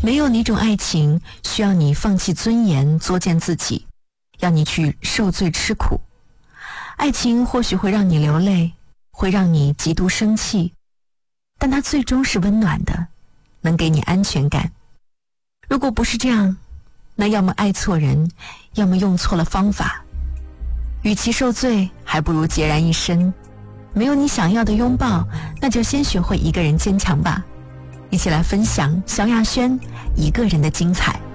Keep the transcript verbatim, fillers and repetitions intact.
没有哪种爱情需要你放弃尊严作践自己，要你去受罪吃苦。爱情或许会让你流泪，会让你极度生气，但它最终是温暖的，能给你安全感。如果不是这样，那要么爱错人，要么用错了方法。与其受罪，还不如孑然一身。没有你想要的拥抱，那就先学会一个人坚强吧。一起来分享萧亚轩一个人的精彩。